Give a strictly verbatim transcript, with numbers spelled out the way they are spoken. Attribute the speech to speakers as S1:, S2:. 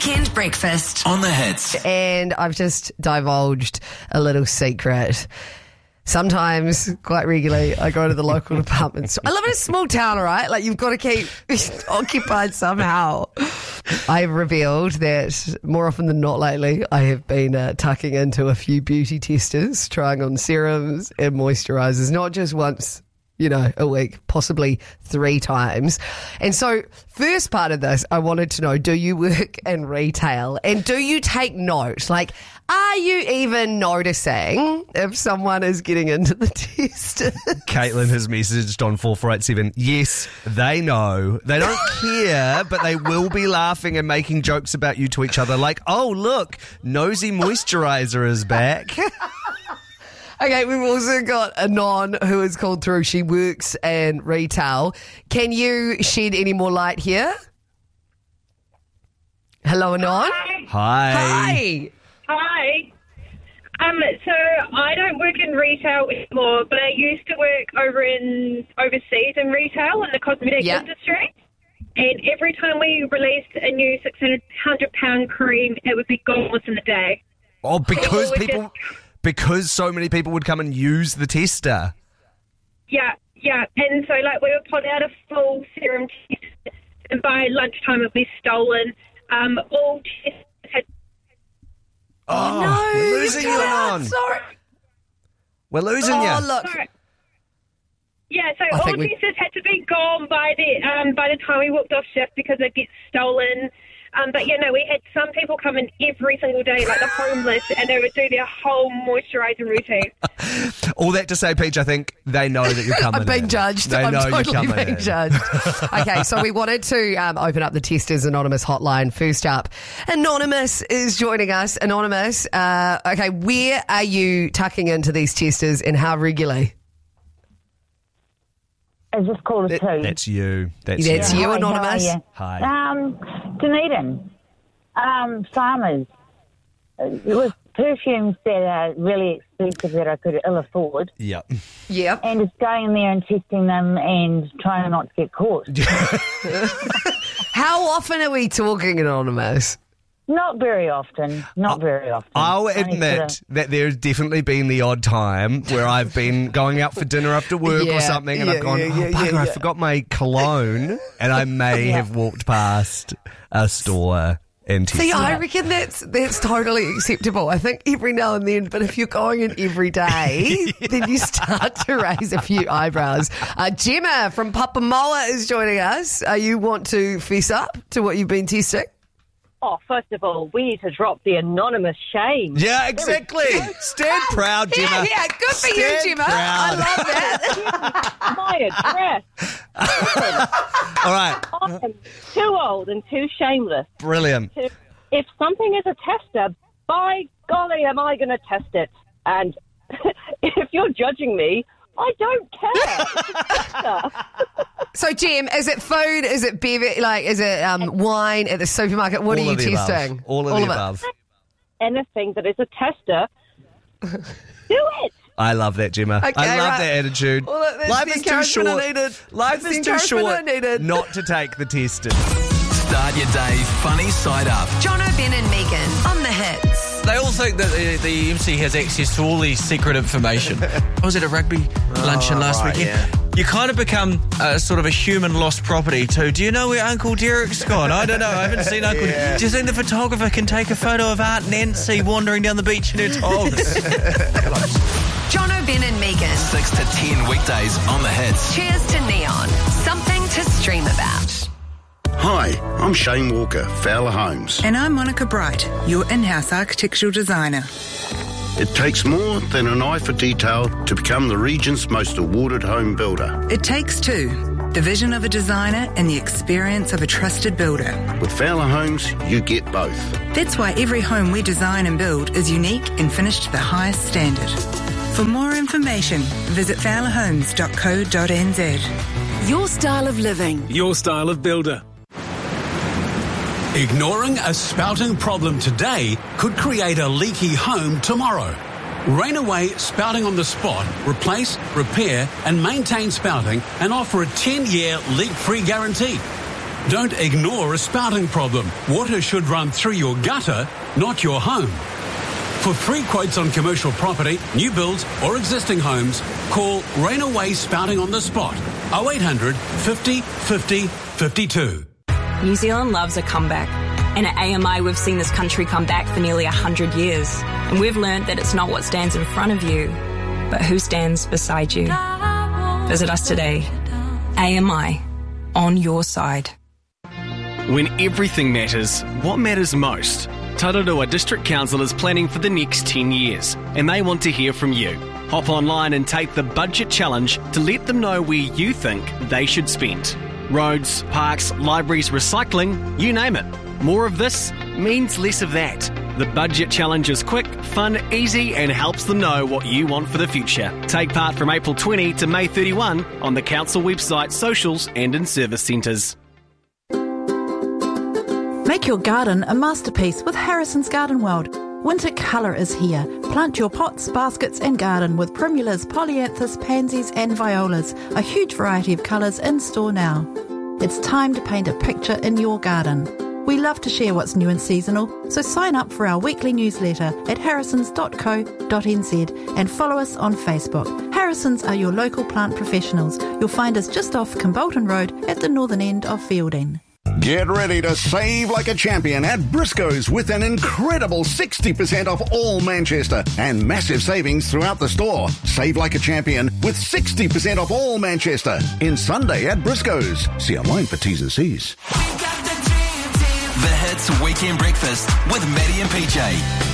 S1: Weekend breakfast
S2: on the Hits.
S3: And I've just divulged a little secret. Sometimes, quite regularly, I go to the local department store. I live in a small town, all right? Like, you've got to keep occupied somehow. I've revealed that more often than not lately, I have been uh, tucking into a few beauty testers, trying on serums and moisturisers, not just once, you know, a week, possibly three times. And so, first part of this, I wanted to know, do you work in retail? And do you take note? Like, are you even noticing if someone is getting into the testers?
S4: Caitlin has messaged on four four eight seven. Yes, they know. They don't care, but they will be laughing and making jokes about you to each other. Like, oh, look, Nosy Moisturiser is back.
S3: Okay, we've also got Anon who has called through. She works in retail. Can you shed any more light here? Hello, Anon.
S5: Hi.
S4: Hi.
S3: Hi.
S5: Hi. Um, so I don't work in retail anymore, but I used to work over in overseas in retail in the cosmetic
S3: Yeah.
S5: industry. And every time we released a new six hundred pound cream, it would be gone within the day.
S4: Oh, because
S5: People would
S4: people, because so many people would come and use the tester.
S5: Yeah, yeah. And so, like, we would put out a full serum test, and by lunchtime it would be stolen. Um, all tests had...
S4: Oh,
S3: No,
S4: we're losing you,
S3: cut out.
S4: Anon.
S3: Sorry.
S4: We're losing
S3: Oh,
S4: you.
S3: look.
S5: Sorry. Yeah, so
S3: I
S5: all
S3: think we-
S5: testers had to be gone by the um, by the time we walked off shift because they'd get stolen. Um, but, you know, we had some people come in every single day, like the homeless, and they would do their whole moisturising routine.
S4: All that to say, Peach, I think they know that you're coming
S3: I'm being
S4: in.
S3: judged.
S4: They
S3: I'm
S4: know you're
S3: totally
S4: coming
S3: being
S4: in.
S3: judged. Okay, so we wanted to um, open up the Testers Anonymous hotline. First up, Anonymous is joining us. Anonymous, uh, okay, where are you tucking into these testers and how regularly?
S6: Is this called a two?
S4: That's you. That's,
S3: That's
S4: you.
S3: you,
S6: Hi,
S3: Anonymous.
S6: how are you?
S4: Hi.
S6: Um, Dunedin. Um, farmers. It was perfumes that are really expensive that I could ill afford,
S4: Yep.
S3: Yep.
S6: and just going in there and testing them and trying not to get caught.
S3: How often are we talking, Anonymous?
S6: Not very often. Not very often.
S4: I'll
S6: Only
S4: admit
S6: sort of-
S4: that there's definitely been the odd time where I've been going out for dinner after work
S3: Yeah,
S4: or something and
S3: yeah,
S4: I've gone,
S3: yeah,
S4: oh,
S3: yeah,
S4: bugger,
S3: yeah,
S4: I
S3: yeah.
S4: forgot my cologne, and I may
S6: Yeah.
S4: have walked past a store and tested.
S3: See, I reckon that's that's totally acceptable. I think every now and then, but if you're going in every day, then you start to raise a few eyebrows. Uh, Gemma from Papamoa is joining us. Uh, you want to fess up to what you've been testing?
S7: Oh, first of all, we need to drop the anonymous shame.
S4: Yeah, exactly. Stand proud, Gemma.
S3: Yeah, yeah, good for you,
S4: Stand
S3: Gemma.
S4: proud.
S3: I love that.
S7: My address.
S4: All right.
S7: I am too old and too shameless.
S4: Brilliant.
S7: To, if something is a tester, by golly, am I going to test it? And if you're judging me, I don't care. It's a tester.
S3: So, Gem, is it food? Is it beverage? Like, is it um, wine at the supermarket? What
S4: All
S3: are
S4: of
S3: you
S4: the above.
S3: testing?
S4: All of
S3: All
S4: the
S3: of it.
S4: above.
S7: Anything that is a tester, do it.
S4: I love that, Gemma.
S3: Okay,
S4: I love
S3: right.
S4: that attitude.
S3: Well, that's
S4: Life
S3: the
S4: is too
S3: encouragement I
S4: short.
S3: needed.
S4: Life
S3: That's
S4: is
S3: the
S4: too short
S3: encouragement I needed.
S4: not to take the testers.
S2: Start your day funny side up.
S1: John O'Ben and Megan on the Hits.
S8: They all think that the, the M C has access to all these secret information. I was at a rugby luncheon last
S4: right,
S8: weekend.
S4: yeah.
S8: You kind of become uh, sort of a human lost property too. Do you know where Uncle Derek's gone? I don't know. I haven't seen Uncle.
S4: Yeah.
S8: Do you think the photographer can take a photo of Aunt Nancy wandering down the beach in her togs?
S1: John O'Ben and Megan.
S2: six to ten weekdays on the Hits.
S1: Cheers to Neon. Something to stream about.
S9: Hi, I'm Shane Walker, Fowler Homes.
S10: And I'm Monica Bright, your in-house architectural designer.
S9: It takes more than an eye for detail to become the region's most awarded home builder.
S10: It takes two, the vision of a designer and the experience of a trusted builder.
S9: With Fowler Homes, you get both.
S10: That's why every home we design and build is unique and finished to the highest standard. For more information, visit fowler homes dot co dot n z.
S1: Your style of living.
S11: Your style of builder. Ignoring a spouting problem today could create a leaky home tomorrow. Rainaway Spouting on the Spot replace, repair and maintain spouting and offer a ten-year leak-free guarantee. Don't ignore a spouting problem. Water should run through your gutter, not your home. For free quotes on commercial property, new builds or existing homes, call Rainaway Spouting on the Spot. oh eight hundred fifty fifty fifty-two.
S12: New Zealand loves a comeback. And at A M I, we've seen this country come back for nearly one hundred years. And we've learned that it's not what stands in front of you, but who stands beside you. Visit us today. A M I, on your side.
S13: When everything matters, what matters most? Tararua District Council is planning for the next ten years, and they want to hear from you. Hop online and take the Budget Challenge to let them know where you think they should spend. Roads, parks, libraries, recycling, you name it. More of this means less of that. The Budget Challenge is quick, fun, easy, and helps them know what you want for the future. Take part from April twentieth to May thirty-first on the council website, socials, and in service centres.
S14: Make your garden a masterpiece with Harrison's Garden World. Winter colour is here. Plant your pots, baskets and garden with primulas, polyanthus, pansies and violas. A huge variety of colours in store now. It's time to paint a picture in your garden. We love to share what's new and seasonal, so sign up for our weekly newsletter at harrisons dot co dot n z and follow us on Facebook. Harrisons are your local plant professionals. You'll find us just off Kimbolton Road at the northern end of Fielding.
S15: Get ready to save like a champion at Briscoe's with an incredible sixty percent off all Manchester and massive savings throughout the store. Save like a champion with sixty percent off all Manchester in Sunday at Briscoe's. See online for T's and C's.
S2: The Hits Weekend Breakfast with Maddie and P J.